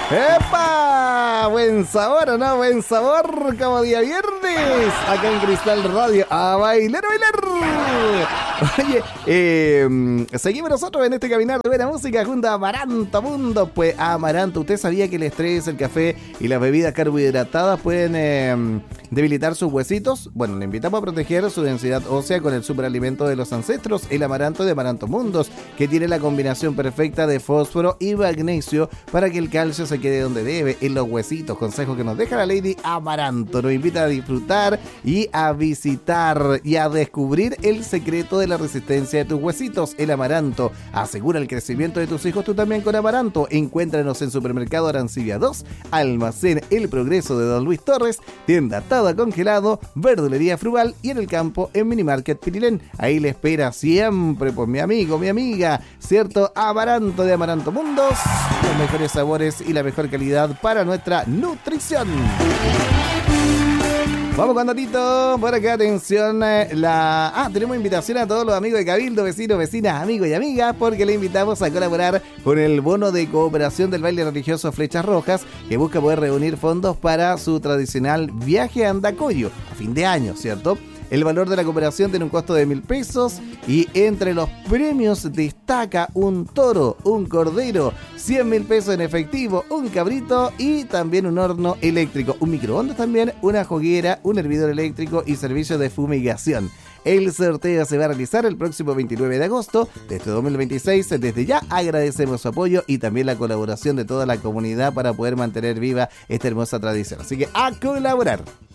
¡Epa! Buen sabor, ¿o no? Buen sabor, como día viernes, acá en Cristal Radio, a bailar, a bailar. Oye, seguimos nosotros en este caminar de buena música junto a Amaranto Mundo. Pues Amaranto, ¿usted sabía que el estrés, el café y las bebidas carbohidratadas pueden debilitar sus huesitos? Bueno, le invitamos a proteger su densidad ósea con el superalimento de los ancestros, el Amaranto de Amaranto Mundos, que tiene la combinación perfecta de fósforo y magnesio para que el calcio se quede donde debe, en los huesitos. Consejo que nos deja la Lady Amaranto. Nos invita a disfrutar y a visitar y a descubrir el secreto de la resistencia de tus huesitos. El Amaranto asegura el crecimiento de tus hijos, tú también con Amaranto. Encuéntranos en Supermercado Arancibia 2, Almacén El Progreso de Don Luis Torres, Tienda Tada Congelado, Verdulería Frugal y en el campo en Minimarket Pirilén. Ahí le espera siempre, pues mi amigo, mi amiga, ¿cierto? Amaranto de Amaranto Mundos, los mejores sabores y la mejor calidad para nuestra nutrición. Vamos con datito, por acá, atención, tenemos invitación a todos los amigos de Cabildo, vecinos, vecinas, amigos y amigas, porque le invitamos a colaborar con el bono de cooperación del baile religioso Flechas Rojas, que busca poder reunir fondos para su tradicional viaje a Andacollo, a fin de año, ¿cierto? El valor de la cooperación tiene un costo de 1.000 pesos y entre los premios destaca un toro, un cordero, 100.000 pesos en efectivo, un cabrito y también un horno eléctrico, un microondas también, una juguera, un hervidor eléctrico y servicio de fumigación. El sorteo se va a realizar el próximo 29 de agosto de este 2026. Desde ya agradecemos su apoyo y también la colaboración de toda la comunidad para poder mantener viva esta hermosa tradición. Así que a colaborar.